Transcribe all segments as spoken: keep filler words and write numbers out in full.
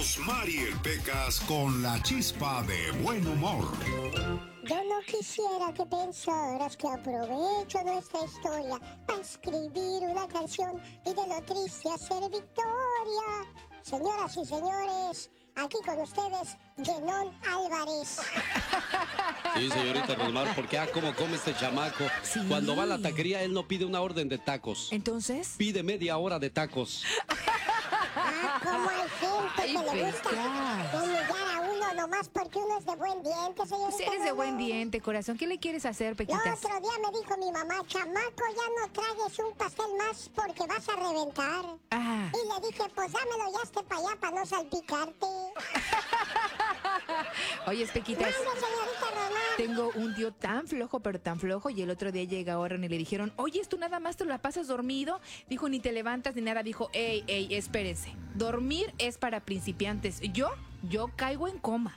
Rosmarie Pecas con la chispa de buen humor. Yo no quisiera que pensaras que aprovecho nuestra historia para escribir una canción y de lo triste hacer victoria. Señoras y señores, aquí con ustedes, Genón Álvarez. Sí, señorita Rosmar, porque ah, cómo come este chamaco. Sí. Cuando va a la taquería, él no pide una orden de tacos. ¿Entonces? Pide media hora de tacos. Ah, como hay gente Ay, que le gusta Pecas. humillar a uno nomás porque uno es de buen diente, señorita. Pues eres de buen Rosmar. diente, corazón. ¿Qué le quieres hacer, El Pequitas? otro día me dijo mi mamá, chamaco, ya no tragues un pastel más porque vas a reventar. Ah. Y le dije, pues dámelo ya este para allá para no salpicarte. Oye, Pequitas, Mande, señorita Rosmar. tengo un tío tan flojo, pero tan flojo, y el otro día llega Orron y le dijeron, oye, ¿tú nada más te la pasas dormido? Dijo, ni te levantas ni nada. Dijo, ey, ey, espérense. Dormir es para principiantes. Yo, yo caigo en coma.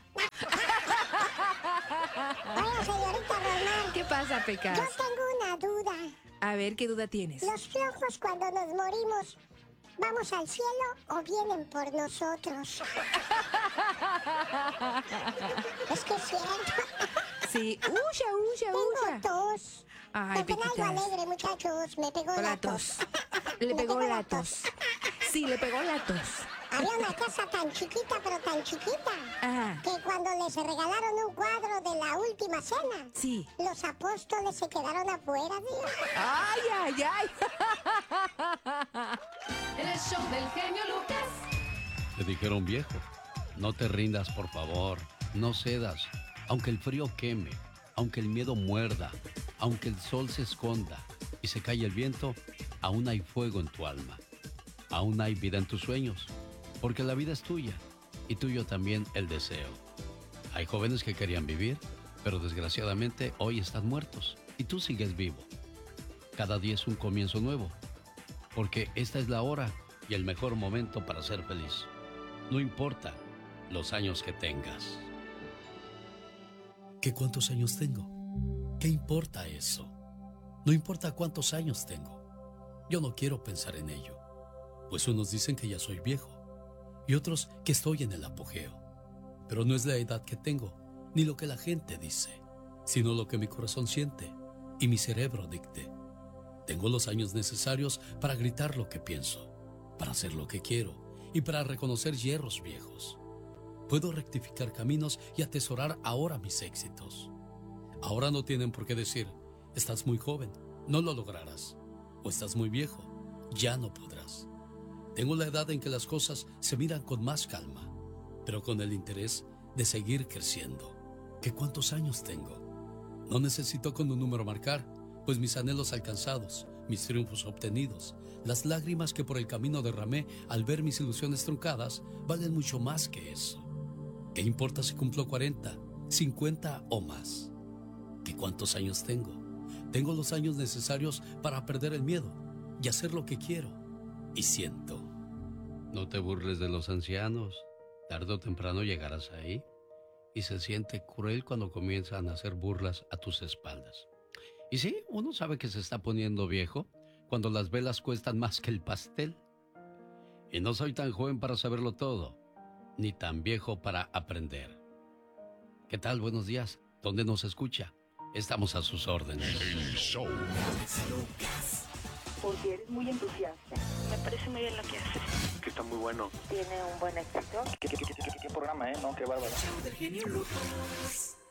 Oiga, señorita Rosmar. ¿Qué pasa, Pecas? Yo tengo una duda. A ver, ¿qué duda tienes? ¿Los flojos cuando nos morimos vamos al cielo o vienen por nosotros? Es que es cierto. Sí, uya, uya, Tengo uya. tos. Ay, Me pegó algo Pequitas. alegre, muchachos. Me pegó la La tos. tos. Le Me pegó la tos. tos. Sí, le pegó la tos. Había una casa tan chiquita, pero tan chiquita, Ajá. que cuando les regalaron un cuadro de la última cena, Sí. los apóstoles se quedaron afuera, Dios. Ay, ay, ay. En el show del genio Lucas. Le dijeron, viejo, no te rindas, por favor. No cedas. Aunque el frío queme, aunque el miedo muerda, aunque el sol se esconda y se calle el viento, aún hay fuego en tu alma. Aún hay vida en tus sueños. Porque la vida es tuya y tuyo también el deseo. Hay jóvenes que querían vivir, pero desgraciadamente hoy están muertos y tú sigues vivo. Cada día es un comienzo nuevo, porque esta es la hora y el mejor momento para ser feliz. No importa los años que tengas. ¿Qué cuántos años tengo? ¿Qué importa eso? No importa cuántos años tengo. Yo no quiero pensar en ello, pues unos dicen que ya soy viejo y otros que estoy en el apogeo. Pero no es la edad que tengo, ni lo que la gente dice, sino lo que mi corazón siente y mi cerebro dicte. Tengo los años necesarios para gritar lo que pienso, para hacer lo que quiero y para reconocer hierros viejos. Puedo rectificar caminos y atesorar ahora mis éxitos. Ahora no tienen por qué decir, estás muy joven, no lo lograrás, o estás muy viejo, ya no podrás. Tengo la edad en que las cosas se miran con más calma, pero con el interés de seguir creciendo. ¿Qué cuántos años tengo? No necesito con un número marcar, pues mis anhelos alcanzados, mis triunfos obtenidos, las lágrimas que por el camino derramé al ver mis ilusiones truncadas, valen mucho más que eso. ¿Qué importa si cumplo cuarenta, cincuenta o más? ¿Qué cuántos años tengo? Tengo los años necesarios para perder el miedo y hacer lo que quiero y siento. No te burles de los ancianos. Tarde o temprano llegarás ahí y se siente cruel cuando comienzan a hacer burlas a tus espaldas. Y sí, uno sabe que se está poniendo viejo cuando las velas cuestan más que el pastel. Y no soy tan joven para saberlo todo, ni tan viejo para aprender. ¿Qué tal? Buenos días. ¿Dónde nos escucha? Estamos a sus órdenes. El show. Porque eres muy entusiasta. Me parece muy bien lo que haces. Que está muy bueno. Tiene un buen éxito. ¿Qué, qué, qué, qué, qué programa, eh? No, qué bárbaro. Show del genio Lucas.